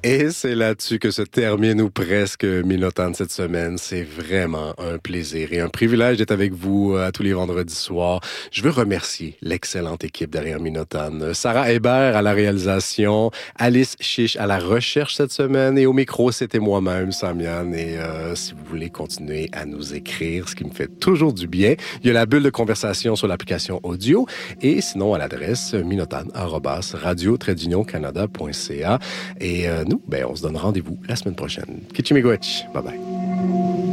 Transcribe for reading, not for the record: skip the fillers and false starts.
Et c'est là-dessus que se termine ou presque Minotan cette semaine. C'est vraiment un plaisir et un privilège d'être avec vous à tous les vendredis soirs. Je veux remercier l'excellente équipe derrière Minotan. Sarah Hébert à la réalisation, Alice Chiche à la recherche cette semaine et au micro, c'était moi-même, Samian. Et si vous voulez continuer à nous écrire, ce qui me fait toujours du bien, il y a la bulle de conversation sur l'application audio et sinon à l'adresse minotan@radio-canada.ca. Et nous, on se donne rendez-vous la semaine prochaine. Kichimigwech. Bye bye.